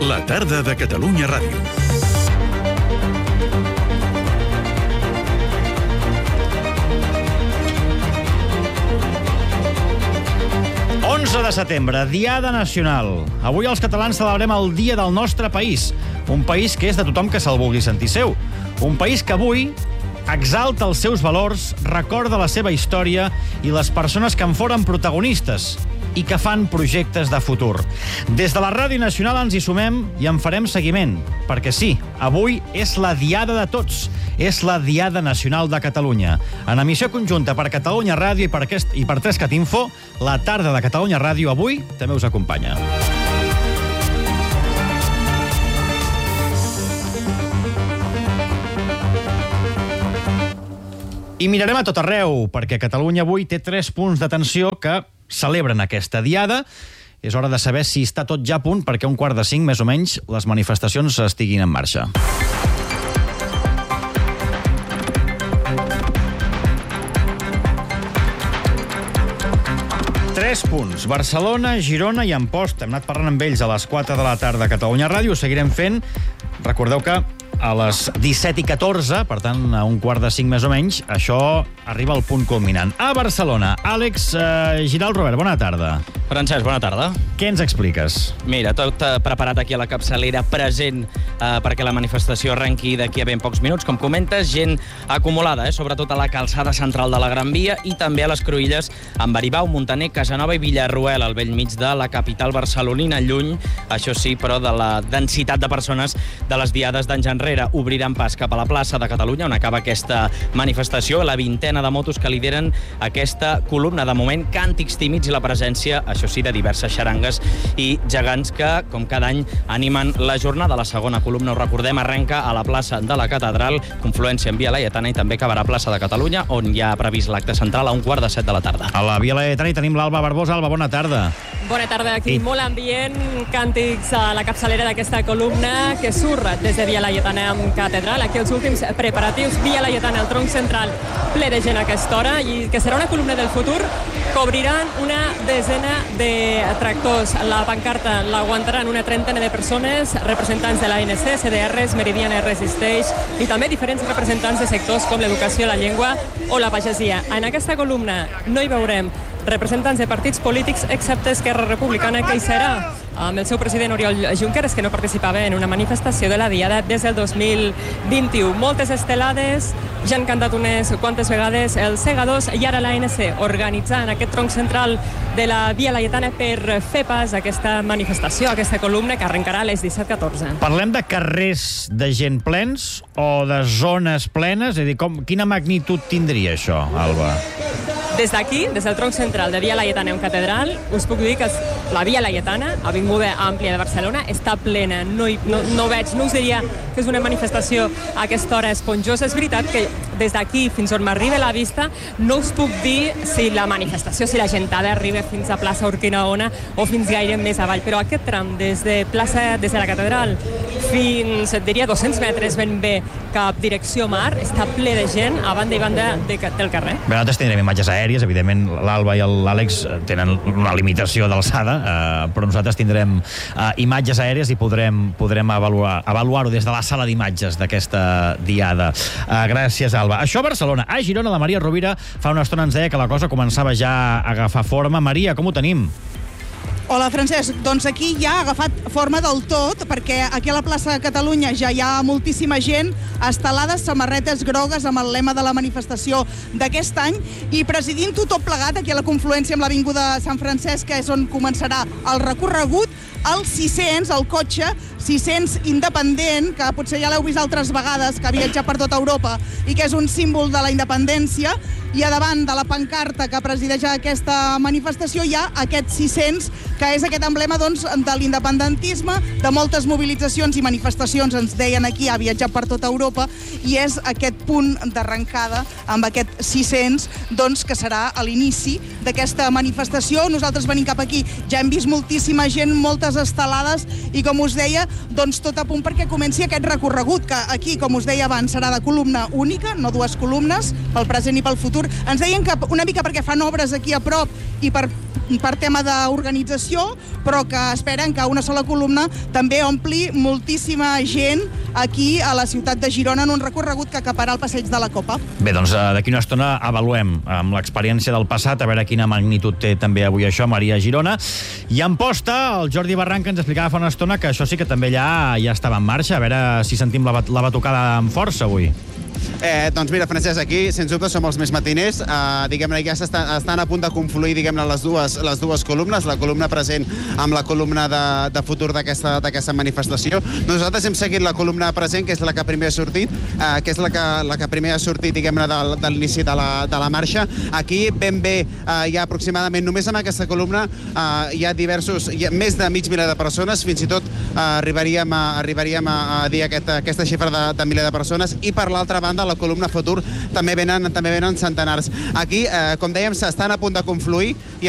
La tarda de Catalunya Ràdio. De setembre, Diada Nacional. Avui els catalans celebrem el dia del nostre país. Un país que és de tothom que se'l vulgui sentir seu. Un país que avui exalta els seus valors, recorda la seva història i les persones que en foren protagonistes i que fan projectes de futur. Des de la Ràdio Nacional ens hi sumem i en farem seguiment, perquè sí, avui és la Diada de tots. És la Diada Nacional de Catalunya. En emissió conjunta per Catalunya Ràdio i per 3cat Info, la tarda de Catalunya Ràdio avui també us acompanya. I mirarem a tot arreu, perquè Catalunya avui té 3 punts d'atenció que celebren aquesta diada. És hora de saber si està tot ja a punt perquè a 4:45, més o menys, les manifestacions estiguin en marxa. Tres punts. Barcelona, Girona i Amposta. Hem anat parlant amb ells a les 4 de la tarda a Catalunya Ràdio. Ho seguirem fent. Recordeu que a les 17:14, per tant, a 4:45 més o menys, això arriba al punt culminant. A Barcelona, Àlex Giral Robert, bona tarda. Francesc, bona tarda. Què ens expliques? Mira, tot preparat aquí a la capçalera, present perquè la manifestació arrenqui d'aquí a ben pocs minuts. Com comentes, gent acumulada, sobretot a la calçada central de la Gran Via i també a les cruïlles amb Aribau, Muntaner, Casanova i Villarroel, al bell mig de la capital barcelonina, lluny, això sí, però de la densitat de persones de les diades d'anys enrere. Obriran pas cap a la plaça de Catalunya, on acaba aquesta manifestació, la 20ena de motos que lideren aquesta columna. De moment, càntics tímids i la presència, això sí, de diverses xarangues i gegants que, com cada any, animen la jornada. La segona columna, ho recordem, arrenca a la plaça de la Catedral, confluència en Via Laietana i també acabarà a plaça de Catalunya, on hi ha previst l'acte central a 6:45 de la tarda. A la Via Laietana hi tenim l'Alba Barbosa. Alba, bona tarda. Bona tarda, aquí molt ambient, càntics a la capçalera d'aquesta columna que surt des de Via Laietana amb Catedral. Aquí els últims preparatius, Via Laietana, el tronc central ple de gent a aquesta hora, i que serà una columna del futur que obriran una desena de tractors. La pancarta l'aguantaran una trentena de persones, representants de l'ANC, CDRs, Meridiana Resisteix i també diferents representants de sectors com l'educació, la llengua o la pagesia. En aquesta columna no hi veurem representants de partits polítics, excepte Esquerra Republicana, que hi serà amb el seu president Oriol Junqueras, que no participava en una manifestació de la Diada des del 2021. Moltes estelades, ja han cantat unes quantes vegades els segadors i ara l'ANC organitzant aquest tronc central de la Via Laietana per fer pas a aquesta manifestació, a aquesta columna que arrencarà a les 17:14. Parlem de carrers de gent plens o de zones plenes? És a dir, quina magnitud tindria això, Alba? Des d'aquí, des del tronc central de Via Laietana en Catedral, us puc dir que la Via Laietana, avinguda àmplia de Barcelona, està plena. No us diria que és una manifestació a aquesta hora esponjosa. És veritat que des d'aquí fins on m'arriba la vista no us puc dir si la manifestació, si la gentada arriba fins a plaça Urquinaona o fins gaire més avall, però aquest tram des de la Catedral fins, et diria, 200 metres ben bé cap direcció mar, està ple de gent a banda i banda del carrer. Bé, nosaltres tindrem imatges aèries, evidentment l'Alba i l'Àlex tenen una limitació d'alçada, però nosaltres tindrem imatges aèries i podrem avaluar-ho des de la sala d'imatges d'aquesta diada. Gràcies, Alba. Això a Barcelona. A Girona, la Maria Rovira fa una estona ens deia que la cosa començava ja a agafar forma. Maria, com ho tenim? Hola, Francesc. Doncs aquí ja ha agafat forma del tot, perquè aquí a la plaça de Catalunya ja hi ha moltíssima gent, estelades, samarretes grogues amb el lema de la manifestació d'aquest any, i presidint-ho tot plegat aquí a la confluència amb l'Avinguda Sant Francesc, que és on començarà el recorregut, el 600, el cotxe 600 independent, que potser ja l'heu vist altres vegades, que viatja per tota Europa i que és un símbol de la independència, i a davant de la pancarta que presideix aquesta manifestació hi ha aquest 600, que és aquest emblema doncs, de l'independentisme, de moltes mobilitzacions i manifestacions, ens deien aquí, ha viatjat per tota Europa, i és aquest punt d'arrencada amb aquest 600, doncs, que serà a l'inici d'aquesta manifestació. Nosaltres venim cap aquí, ja hem vist moltíssima gent, moltes estelades, i com us deia, doncs tot a punt perquè comenci aquest recorregut, que aquí, com us deia abans, serà de columna única, no dues columnes, pel present i pel futur. Ens deien que una mica perquè fan obres aquí a prop i per tema d'organització, però que esperen que una sola columna també ompli moltíssima gent aquí a la ciutat de Girona en un recorregut que acaparà el passeig de la Copa. Bé, doncs d'aquí una estona avaluem amb l'experiència del passat, a veure quina magnitud té també avui això, Maria Girona. I en posta, el Jordi Barranc ens explicava fa una estona que això sí que també ja estava en marxa, a veure si sentim la batucada amb força avui. Doncs mira, Francesc, aquí, sens dubte, som els més matiners. Diguem-ne, ja estan a punt de confluir, diguem-ne, les dues columnes, la columna present amb la columna de futur d'aquesta manifestació. Nosaltres hem seguit la columna present, que és la que primer ha sortit, diguem-ne, de l'inici de la marxa. Aquí, ben bé, hi ha aproximadament, només amb aquesta columna, hi ha més de mig miler de persones, fins i tot arribaríem a dir aquesta xifra de miler de persones, i per l'altra banda, la columna futur també venen centenars. Aquí, com dèiem, s'estan a punt de confluir i